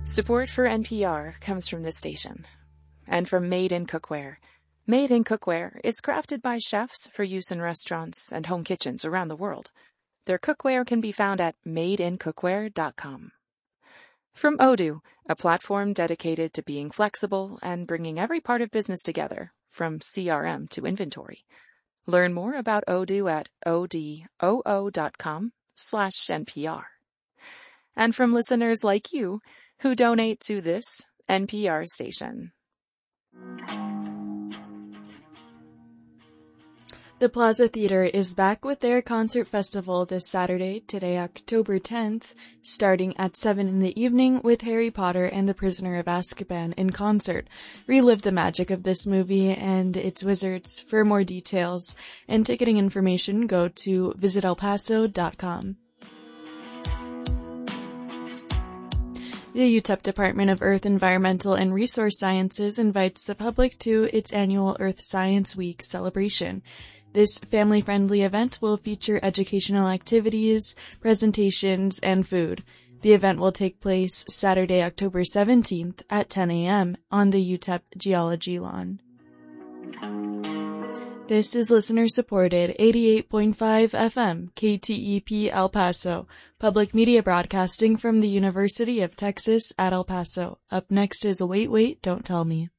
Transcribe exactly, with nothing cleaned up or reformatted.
Support for N P R comes from this station and from Made in Cookware. Made in Cookware is crafted by chefs for use in restaurants and home kitchens around the world. Their cookware can be found at made in cookware dot com. From Odoo, a platform dedicated to being flexible and bringing every part of business together, from C R M to inventory. Learn more about Odoo at odoo dot com slash N P R. And from listeners like you who donate to this N P R station. The Plaza Theater is back with their concert festival this Saturday, today October tenth, starting at seven in the evening with Harry Potter and the Prisoner of Azkaban in concert. Relive the magic of this movie and its wizards. For more details and ticketing information, go to visit el paso dot com. The U T E P Department of Earth, Environmental, and Resource Sciences invites the public to its annual Earth Science Week celebration. This family-friendly event will feature educational activities, presentations, and food. The event will take place Saturday, October seventeenth at ten a.m. on the U T E P Geology Lawn. This is listener-supported eighty-eight point five F M, K T E P El Paso, public media broadcasting from the University of Texas at El Paso. Up next is Wait, Wait, Don't Tell Me.